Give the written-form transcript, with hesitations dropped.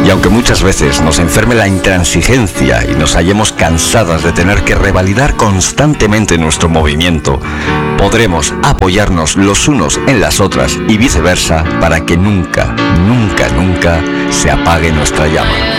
Y aunque muchas veces nos enferme la intransigencia y nos hallemos cansadas de tener que revalidar constantemente nuestro movimiento, podremos apoyarnos los unos en las otras y viceversa para que nunca, nunca, nunca se apague nuestra llama.